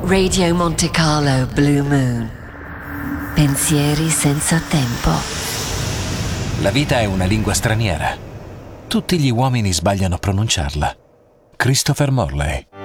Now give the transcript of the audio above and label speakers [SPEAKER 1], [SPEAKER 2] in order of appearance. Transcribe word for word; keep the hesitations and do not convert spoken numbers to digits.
[SPEAKER 1] Radio Monte Carlo Blue Moon. Pensieri senza tempo.
[SPEAKER 2] La vita è una lingua straniera. Tutti gli uomini sbagliano a pronunciarla. Christopher Morley.